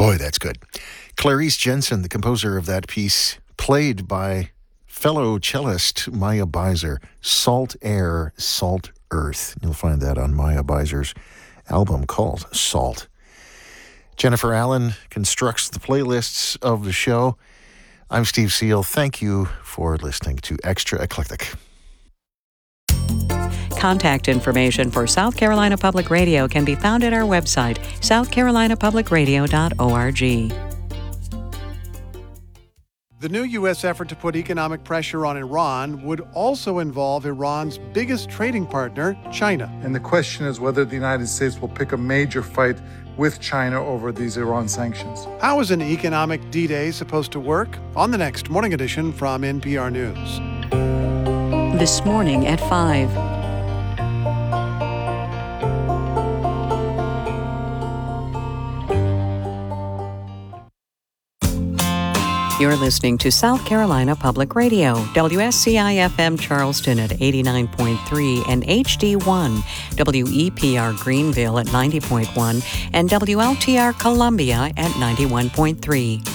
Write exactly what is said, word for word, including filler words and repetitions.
Boy, that's good. Clarice Jensen, the composer of that piece, played by fellow cellist Maya Beiser, Salt Air, Salt Earth. You'll find that on Maya Beiser's album called Salt. Jennifer Allen constructs the playlists of the show. I'm Steve Seal. Thank you for listening to Extra Eclectic. Contact information for South Carolina Public Radio can be found at our website, south carolina public radio dot org. The new U S effort to put economic pressure on Iran would also involve Iran's biggest trading partner, China. And the question is whether the United States will pick a major fight with China over these Iran sanctions. How is an economic D-Day supposed to work? On the next Morning Edition from N P R News. This morning at five. You're listening to South Carolina Public Radio, W S C I F M Charleston at eighty-nine point three and H D one, W E P R Greenville at ninety point one, and W L T R Columbia at ninety-one point three.